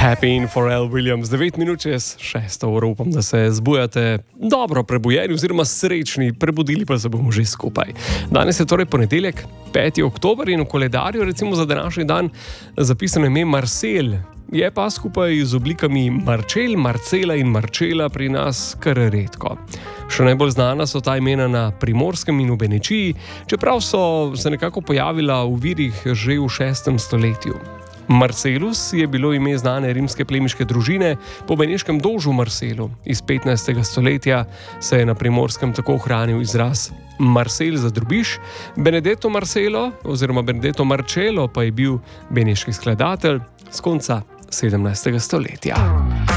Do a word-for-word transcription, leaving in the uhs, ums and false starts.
Happy in Pharrell Williams, devet minut čez šesto uro, upam, da se zbujate dobro prebujeni oziroma srečni, prebudili pa se bomo že skupaj. Danes je torej ponedeljek, peti oktober in v koledarju recimo za današnji dan zapisano ime Marcel. Je pa skupaj z oblikami Marčel, Marcela in Marčela pri nas kar redko. Še najbolj znana so ta imena na Primorskem in v Benečiji, čeprav so se nekako pojavila v virih že v šestem stoletju. Marcelus je bilo ime znane rimske plemiške družine po beneškem dolžu Marcelu. Iz petnajstega stoletja se je na Primorskem tako ohranil izraz Marcel za drobiž, Benedetto Marcelo oziroma Benedetto Marcello pa je bil beneški skladatelj z konca sedemnajstega stoletja.